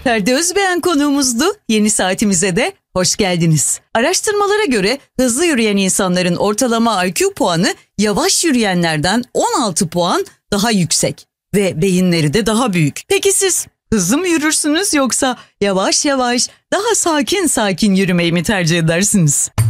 Ferdi Özbeğen konuğumuzdu. Yeni saatimize de hoş geldiniz. Araştırmalara göre hızlı yürüyen insanların ortalama IQ puanı yavaş yürüyenlerden 16 puan daha yüksek ve beyinleri de daha büyük. Peki siz hızlı mı yürürsünüz yoksa yavaş yavaş daha sakin sakin yürümeyi mi tercih edersiniz?